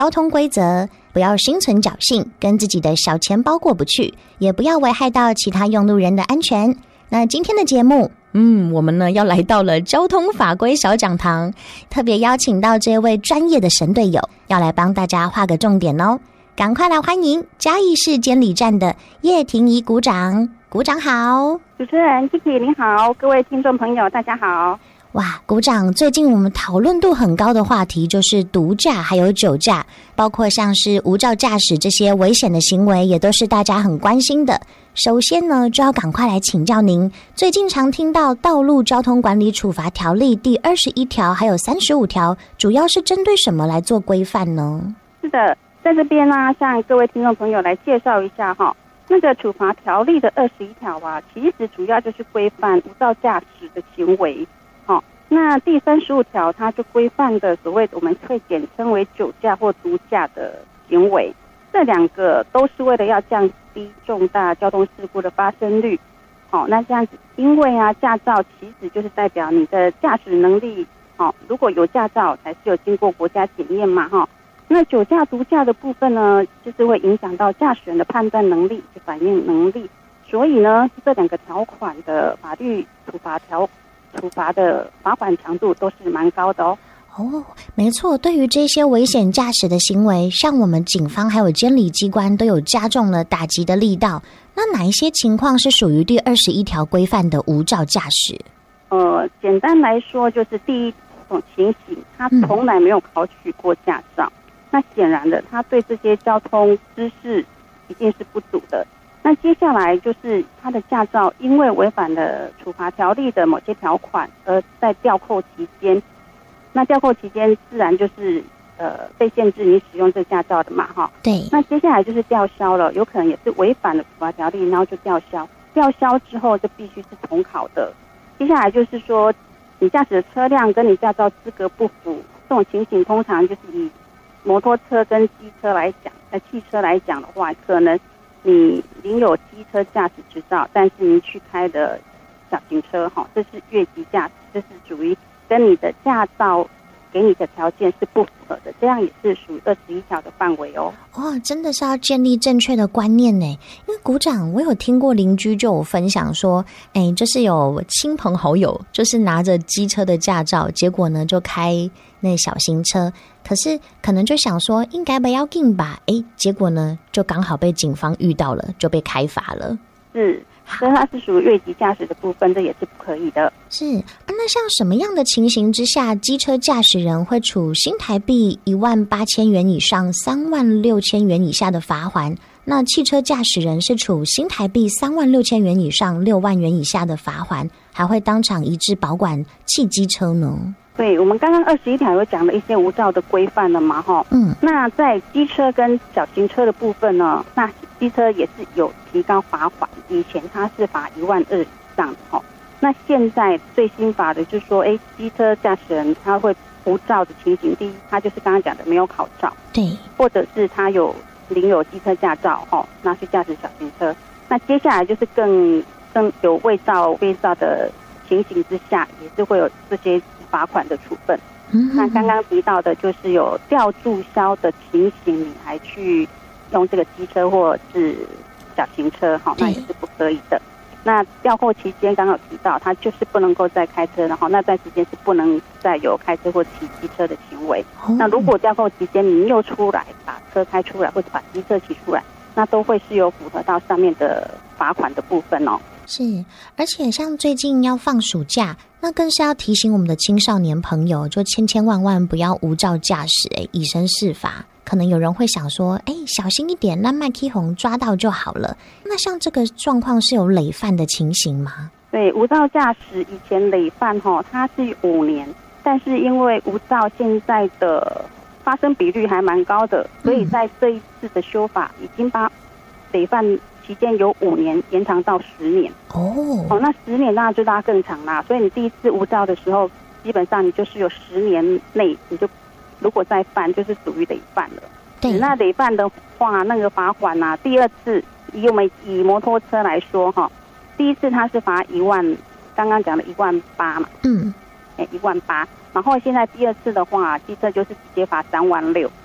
交通规则，不要心存侥幸，跟自己的小钱包过不去，也不要危害到其他用路人的安全。那今天的节目我们呢要来到了交通法规小讲堂，特别邀请到这位专业的神队友，要来帮大家画个重点哦。赶快来欢迎嘉义市监理站的叶婷怡股长。股长好。 主持人 Kiki 你好，各位听众朋友大家好。 哇，股长，最近我们讨论度很高的话题就是毒驾还有酒驾，包括像是无照驾驶这些危险的行为，也都是大家很关心的。首先呢，就要赶快来请教您，最近常听到《道路交通管理处罚条例》第21条还有35条，主要是针对什么来做规范呢？ 是的，在这边呢，向各位听众朋友来介绍一下哈。那个处罚条例的21条啊，其实主要就是规范无照驾驶的行为。那第35条它就规范的所谓的我们会简称为酒驾或毒驾的行为，这两个都是为了要降低重大交通事故的发生率。那这样子，因为驾照其实就是代表你的驾驶能力，如果有驾照才是有经过国家检验嘛，那酒驾毒驾的部分呢，就是会影响到驾驶人的判断能力、反应能力，所以呢，这两个条款的法律处罚的罚款强度都是蛮高的哦。 没错，对于这些危险驾驶的行为，像我们警方还有监理机关都有加重了打击的力道。那哪一些情况是属于第21条规范的无照驾驶？ 简单来说，就是第一种情形，他从来没有考取过驾照，那显然的，他对这些交通知识一定是不足的。那接下来就是他的驾照因为违反了处罚条例的某些条款而在吊扣期间，那吊扣期间自然就是被限制你使用这驾照的嘛， 对。 那接下来就是吊销了，有可能也是违反了处罚条例，然后就吊销。吊销之后就必须是重考的。接下来就是说，你驾驶的车辆跟你驾照资格不符，这种情形通常就是以摩托车跟机车来讲，汽车来讲的话，可能你领有机车驾驶执照，但是你去开的小型车，这是越级驾驶，这是属于跟你的驾照给你的条件是不符合的，这样也是属于21条的范围哦。 真的是要建立正确的观念呢。因为股长，我有听过邻居就有分享说，就是有亲朋好友就是拿着机车的驾照，结果呢就开那小型车，可是可能就想说应该不要紧吧，结果呢就刚好被警方遇到了，就被开罚了。 是，所以它是属于越级驾驶的部分，这也是不可以的。 是，那像什么样的情形之下，机车驾驶人会处新台币18000元以上36000元以下的罚锾？那汽车驾驶人是处新台币36000元以上6万元以下的罚锾，还会当场移至保管汽机车呢？ 对，我们刚刚21条有讲了一些无照的规范了嘛，那在机车跟小型车的部分呢，那机车也是有提高罚款，以前它是罚12000以上的那现在最新罚的就是说，机车驾驶人他会无照的情形，第一，他就是刚刚讲的没有考照， 对， 或者是他领有机车驾照那去驾驶小型车。那接下来就是更有伪造的情形之下，也是会有这些罚款的处分。那刚刚提到的就是有吊注销的情形，你还去用这个机车或是小型车，那也是不可以的。那吊扣期间刚好提到，他就是不能够再开车，然后那段时间是不能再有开车或骑机车的行为。那如果吊扣期间你又出来把车开出来，或者把机车骑出来，那都会是有符合到上面的罚款的部分哦。 是，而且像最近要放暑假，那更是要提醒我们的青少年朋友，就千万不要无照驾驶，以身试法。可能有人会想说，小心一点，那麦 K 红抓到就好了。那像这个状况是有累犯的情形吗？ 对，无照驾驶以前累犯它是5年，但是因为无照现在的发生比率还蛮高的，所以在这一次的修法已经把累犯期间由5年延长到10年。那10年当然就拉更长啦。所以你第一次无照的时候，基本上你就是有10年内，你就如果再犯，就是属于累犯了。 对， 那累犯的话，那个罚款第二次我们以摩托车来说第一次它是罚1万，刚刚讲的18000嘛，18000。然后现在第二次的话，机车就是直接罚36000。